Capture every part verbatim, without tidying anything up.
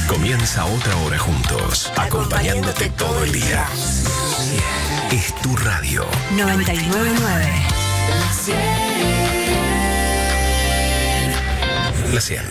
Comienza otra hora juntos, acompañándote todo el día. Es tu radio. noventa y nueve punto nueve. La cien.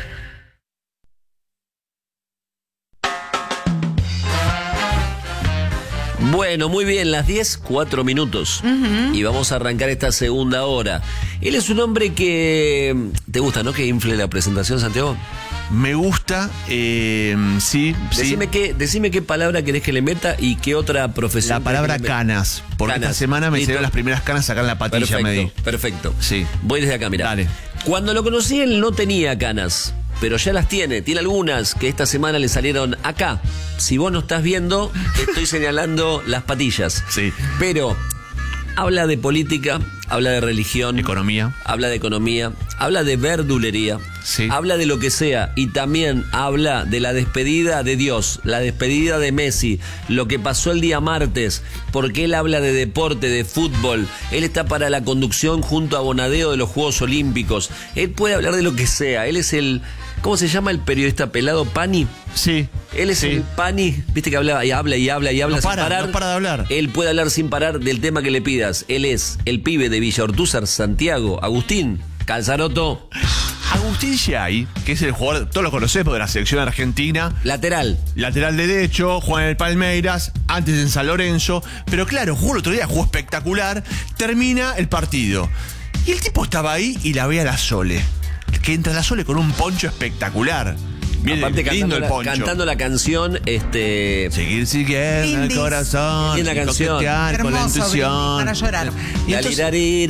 Bueno, muy bien, las diez, cuatro minutos. Uh-huh. Y vamos a arrancar esta segunda hora. Él es un hombre que... ¿Te gusta, no? Que infle la presentación, Santiago. Me gusta, eh, sí, decime sí. Qué, decime qué palabra querés que le meta y qué otra profesión. La palabra canas, porque canas. Esta semana me hicieron las primeras canas acá en la patilla. Perfecto, me di. Perfecto. Sí. Voy desde acá, mirá. Dale. Cuando lo conocí, él no tenía canas, pero ya las tiene. Tiene algunas que esta semana le salieron acá. Si vos no estás viendo, te estoy señalando las patillas. Sí. Pero habla de política, habla de religión, economía, habla de economía, habla de verdulería, sí. Habla de lo que sea y también habla de la despedida de Dios, la despedida de Messi, lo que pasó el día martes, porque él habla de deporte, de fútbol, él está para la conducción junto a Bonadeo de los Juegos Olímpicos, él puede hablar de lo que sea, él es el... ¿Cómo se llama el periodista pelado? ¿Pani? Sí. Él es sí. el Pani, viste que habla y habla y habla y habla no sin para, parar. No para de hablar. Él puede hablar sin parar del tema que le pidas. Él es el pibe de Villa Ortúzar, Santiago, Agustín Calzaroto. Agustín Giai, que es el jugador, todos lo conocemos, de la selección argentina. Lateral. Lateral derecho, juega en el Palmeiras, antes en San Lorenzo. Pero claro, jugó el otro día, jugó espectacular. Termina el partido. Y el tipo estaba ahí y la ve a la Sole. Que entra la Sole con un poncho espectacular. Viene aparte lindo el la, poncho. Cantando la canción, este... Seguir siguiendo el corazón. Linda canción. Hermoso, con la intuición. Para llorar. Y entonces,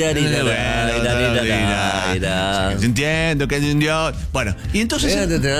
sintiendo que es un Dios. Bueno, y entonces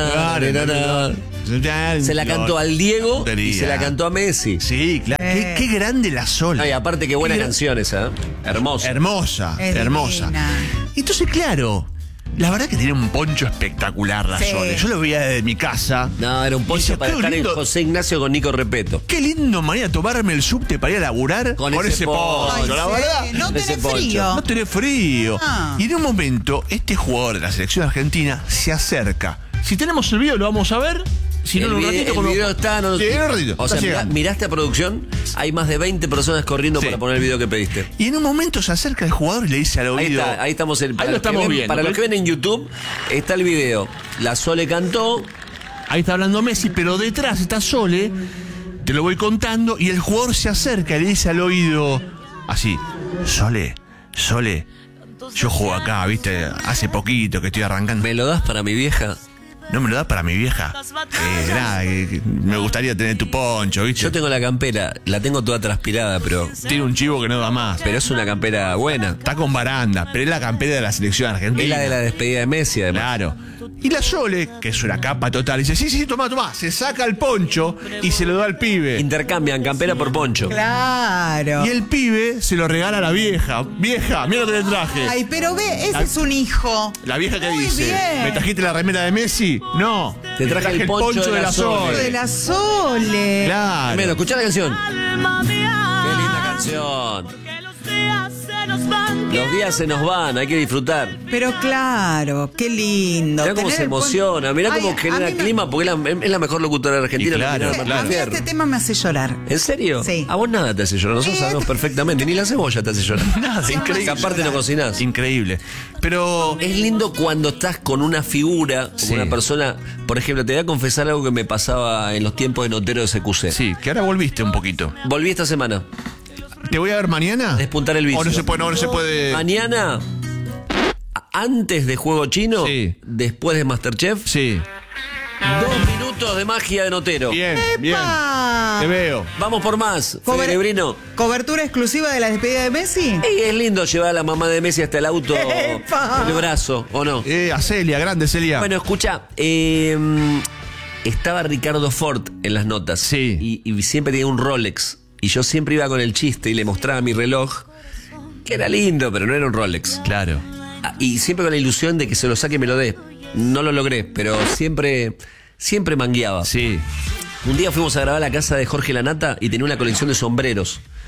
se la cantó al Diego y se la cantó a Messi. Sí, claro. Qué, qué grande la Sole. Ay, aparte qué buena canción esa, ¿eh? Hermosa. Hermosa, es hermosa. Divina. Entonces, claro, la verdad que tiene un poncho espectacular la sí. Sole. Yo lo veía desde mi casa. No, era un poncho para estar lindo. En José Ignacio con Nico Repeto. Qué lindo manera tomarme el subte para ir a laburar con, con ese, ese poncho. Ay, la sí. verdad. No tenés frío. No tenés frío. Ah. Y en un momento, este jugador de la selección argentina se acerca. Si tenemos el video, lo vamos a ver. Si no, el en un video, ratito, el como... video está... No, sí, en un ratito. O sea, mirá, miraste a producción, hay más de veinte personas corriendo sí. para poner el video que pediste. Y en un momento se acerca el jugador y le dice al oído... Ahí, está, ahí estamos. El, ahí lo estamos ven, viendo. Para los que ven en YouTube, está el video. La Sole cantó. Ahí está hablando Messi, pero detrás está Sole. Te lo voy contando. Y el jugador se acerca y le dice al oído... Así, Sole, Sole, yo juego acá, viste, hace poquito que estoy arrancando. ¿Me lo das para mi vieja? No me lo das para mi vieja. Eh, nada, eh, me gustaría tener tu poncho, ¿viste? Yo tengo la campera, la tengo toda transpirada, pero... Tiene un chivo que no da más. Pero es una campera buena. Está con baranda, pero es la campera de la selección argentina. Es la de la despedida de Messi, además. Claro. Y la Sole, que es una capa total, dice, sí, sí, toma, toma. Se saca el poncho y se lo da al pibe. Intercambian campera por poncho. Claro. Y el pibe se lo regala a la vieja. Vieja, mira lo que le traje. Ay, pero ve, ese la, es un hijo. La vieja que Muy dice, bien. ¿me trajiste la remera de Messi? No. Te traje, traje el poncho, el poncho de, de la Sole. El poncho de la Sole. Claro. Bueno, escuchá la canción. Qué linda canción. Los días se nos van, hay que disfrutar. Pero claro, qué lindo. Mirá cómo se emociona, mirá cómo genera me... clima, porque es la, es la mejor locutora de Argentina. Y claro, sí, claro. A mí este tema me hace llorar. ¿En serio? Sí. A vos nada te hace llorar, nosotros sí. sabemos perfectamente, ni la cebolla te hace llorar. Nada, increíble. Aparte no cocinás. Increíble. Pero... Es lindo cuando estás con una figura, como sí. una persona... Por ejemplo, te voy a confesar algo que me pasaba en los tiempos de notero de C Q C. Sí, que ahora volviste un poquito. Volví esta semana. ¿Te voy a ver mañana? Despuntar el vicio. ¿O no se puede? No, no se puede... Mañana, antes de Juego Chino, sí. después de Masterchef, sí. dos minutos de magia de notero. Bien, ¡Epa! bien. Te veo. Vamos por más, Cober Cerebrino. ¿Cobertura exclusiva de la despedida de Messi? Y es lindo llevar a la mamá de Messi hasta el auto ¡Epa! en el brazo, ¿o no? Eh, a Celia, grande Celia. Bueno, escucha, eh, estaba Ricardo Ford en las notas. Sí. Y, y siempre tenía un Rolex. Y yo siempre iba con el chiste y le mostraba mi reloj, que era lindo, pero no era un Rolex. Claro. Y siempre con la ilusión de que se lo saque y me lo dé. No lo logré, pero siempre, siempre mangueaba. Sí. Un día fuimos a grabar a la casa de Jorge Lanata y tenía una colección de sombreros.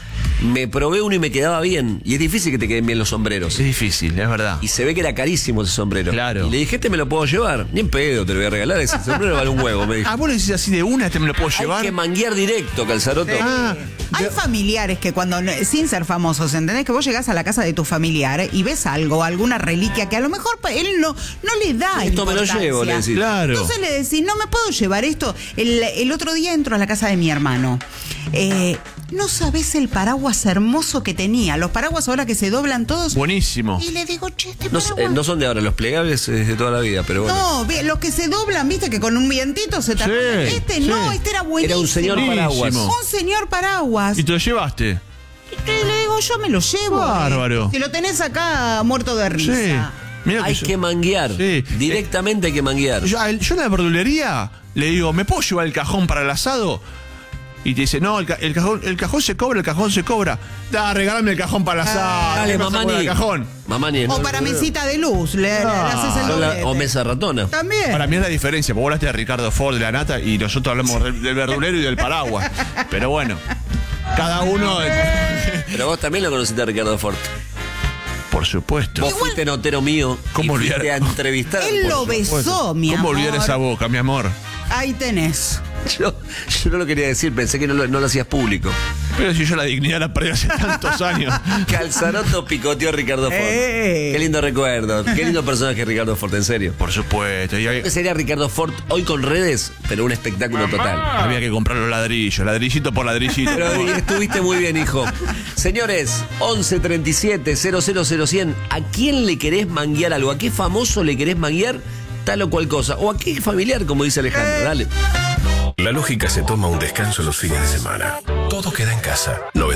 Me probé uno y me quedaba bien. Y es difícil que te queden bien los sombreros. Es difícil, es verdad. Y se ve que era carísimo ese sombrero. Claro. Y le dije, ¿este me lo puedo llevar? Ni en pedo, te lo voy a regalar. Ese sombrero vale un huevo, me dijo. Ah, vos le decís así de una, este me lo puedo llevar. Hay que manguear directo, Calzaroto. Ah, Hay de- familiares que cuando, sin ser famosos, ¿entendés? Que vos llegás a la casa de tu familiar y ves algo, alguna reliquia que a lo mejor pa- él no, no le da Esto me lo importancia. llevo, le decís. Claro. Entonces le decís, no me puedo llevar esto. El, el otro día entro a la casa de mi hermano. Eh, no sabés el paraguas hermoso que tenía. Los paraguas ahora que se doblan todos. Buenísimo. Y le digo, che, este No, paraguas... eh, no son de ahora, los plegables es de toda la vida, pero bueno. No, ve- los que se doblan, viste, que con un vientito se tapan. Sí, Este sí. no, este era buenísimo. Era un señor paraguas. Buenísimo. Un señor paraguas. ¿Y te lo llevaste? Y le digo, yo me lo llevo. Bárbaro. eh. Si lo tenés acá muerto de risa. Sí. Mira Hay yo- que manguear. Sí. Directamente hay que manguear. Yo, a él- yo en la verdulería le digo, ¿me puedo llevar el cajón para el asado? Y te dice, no, el, ca- el cajón, el cajón se cobra, el cajón se cobra. Da, regálame el cajón para el asado. Dale, ¿Qué vas a mamá cobrar ni. el cajón? Mamá ni. O para mesita de luz, le, le haces el O la- doblete. o mesa ratona. También. Para mí es la diferencia, porque vos hablaste de Ricardo Ford, de la nata, y nosotros hablamos del, del verdulero y del paraguas. Pero bueno, cada uno... Pero vos también lo conociste a Ricardo Ford. Por supuesto. Vos fuiste notero mío. ¿Cómo y fuiste olvidar? a entrevistar. Él lo besó, mi ¿Cómo amor. olvidar esa boca, mi amor? Ahí tenés. Yo, yo no lo quería decir, pensé que no lo, no lo hacías público. Pero si yo la dignidad la perdí hace tantos años. Calzaroto picoteó a Ricardo Ford. Eh. Qué lindo recuerdo. Qué lindo personaje Ricardo Ford, en serio. Por supuesto. Y hay- Sería Ricardo Ford hoy con redes, pero un espectáculo total. había que comprar los ladrillos, ladrillito por ladrillito. Pero y estuviste muy bien, hijo. Señores, once treinta y siete, cero cero cero cien. ¿A quién le querés manguear algo? ¿A qué famoso le querés manguear tal o cual cosa? ¿O a qué familiar, como dice Alejandro? Dale. La lógica se toma un descanso los fines de semana. Todo queda en casa. noventa